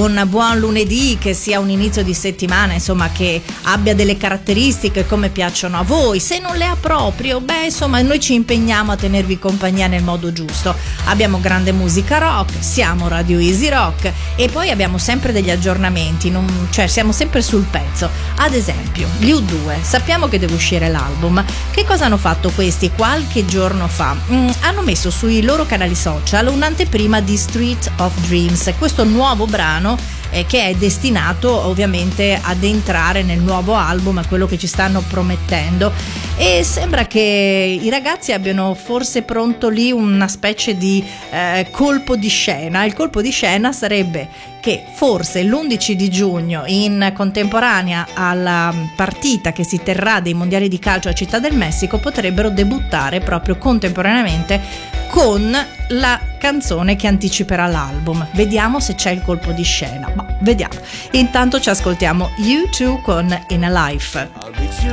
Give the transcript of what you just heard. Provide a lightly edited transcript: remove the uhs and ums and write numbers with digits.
un buon lunedì, che sia un inizio di settimana, insomma, che abbia delle caratteristiche come piacciono a voi. Se non le ha proprio, insomma, noi ci impegniamo a tenervi compagnia nel modo giusto. Abbiamo grande musica rock, siamo Radio Easy Rock e poi abbiamo sempre degli aggiornamenti, cioè siamo sempre sul pezzo. Ad esempio, gli U2, sappiamo che deve uscire l'album. Che cosa hanno fatto questi qualche giorno fa? Hanno messo sui loro canali social un'anteprima di Street of Dreams, questo nuovo brano che è destinato ovviamente ad entrare nel nuovo album, a quello che ci stanno promettendo, e sembra che i ragazzi abbiano forse pronto lì una specie di colpo di scena. Il colpo di scena sarebbe che forse l'11 di giugno, in contemporanea alla partita che si terrà dei mondiali di calcio a Città del Messico, potrebbero debuttare proprio contemporaneamente con la canzone che anticiperà l'album. Vediamo se c'è il colpo di scena, ma vediamo. Intanto ci ascoltiamo U2 con In a Life. I'll be